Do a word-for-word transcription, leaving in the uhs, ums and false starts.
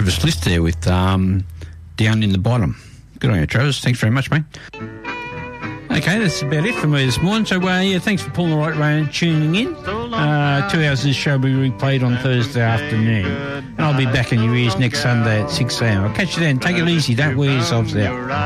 Travis List there with um, Down in the Bottom. Good on you, Travis. Thanks very much, mate. Okay, that's about it for me this morning. So, uh, yeah, thanks for pulling the right way and tuning in. Uh, two hours of the show will be replayed on Thursday afternoon. And I'll be back in your ears next Sunday at six a.m. I'll catch you then. Take it easy. Don't wear yourselves out.